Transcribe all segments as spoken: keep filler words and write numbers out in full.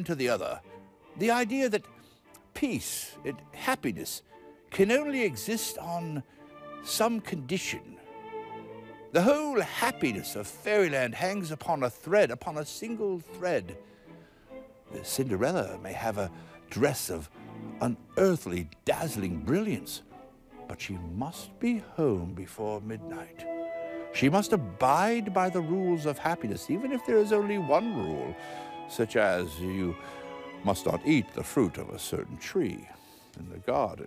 one to the other, the idea that peace and happiness can only exist on some condition. The whole happiness of fairyland hangs upon a thread, upon a single thread. Cinderella may have a dress of unearthly, dazzling brilliance, but she must be home before midnight. She must abide by the rules of happiness, even if there is only one rule, such as you must not eat the fruit of a certain tree in the garden.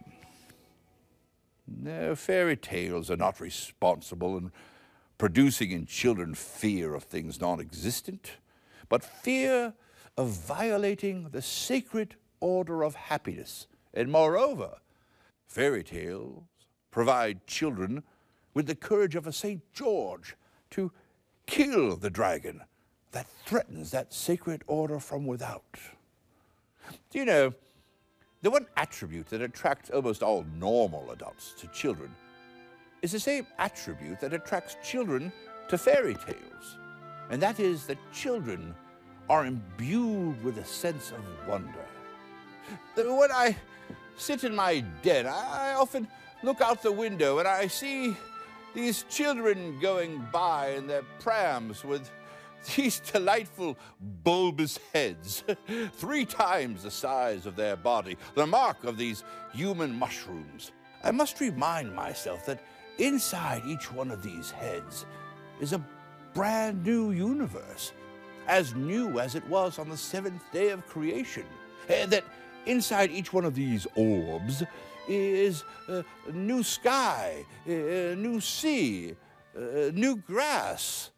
No, fairy tales are not responsible in producing in children fear of things non-existent, but fear of violating the sacred order of happiness. And moreover, fairy tales provide children with the courage of a Saint George to kill the dragon that threatens that sacred order from without. Do you know, the one attribute that attracts almost all normal adults to children is the same attribute that attracts children to fairy tales, and that is that children are imbued with a sense of wonder. When I sit in my den, I often look out the window and I see these children going by in their prams with these delightful bulbous heads, three times the size of their body, the mark of these human mushrooms. I must remind myself that inside each one of these heads is a brand new universe, as new as it was on the seventh day of creation. And that inside each one of these orbs is a new sky, a new sea, a new grass.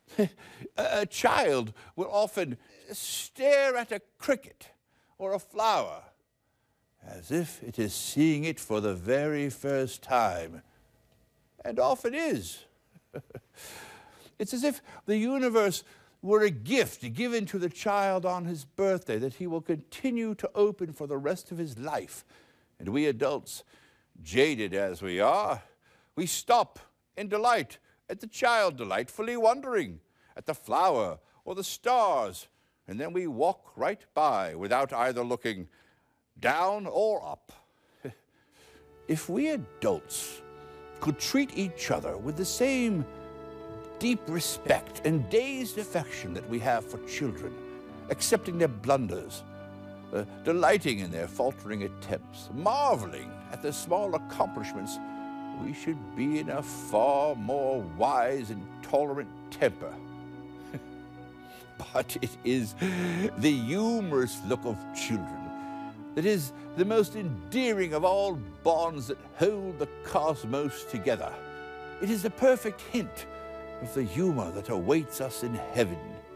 A child will often stare at a cricket or a flower as if it is seeing it for the very first time, and often is. It's as if the universe were a gift given to the child on his birthday that he will continue to open for the rest of his life. And we adults, jaded as we are, we stop in delight at the child, delightfully wondering at the flower or the stars, and then we walk right by without either looking down or up. If we adults could treat each other with the same deep respect and dazed affection that we have for children, accepting their blunders, uh, delighting in their faltering attempts, marveling at their small accomplishments, we should be in a far more wise and tolerant temper. But it is the humorous look of children that is the most endearing of all bonds that hold the cosmos together. It is the perfect hint of the humor that awaits us in heaven.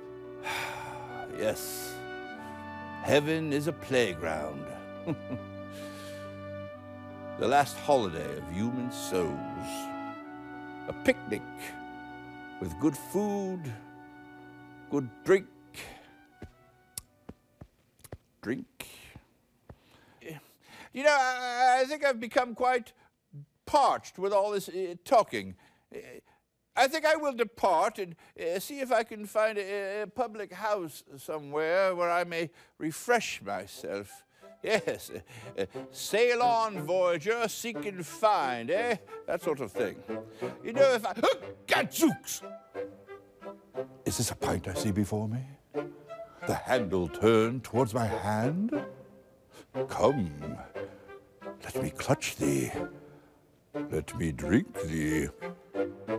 Yes, heaven is a playground. The last holiday of human souls. A picnic with good food, good drink. Drink. You know, I, I think I've become quite parched with all this uh, talking. Uh, I think I will depart and uh, see if I can find a, a public house somewhere where I may refresh myself. Yes, uh, uh, sail on, voyager, seek and find, eh? That sort of thing. You know, if I... Oh, gadzooks! Is this a pint I see before me? The handle turned towards my hand? Come, let me clutch thee. Let me drink thee.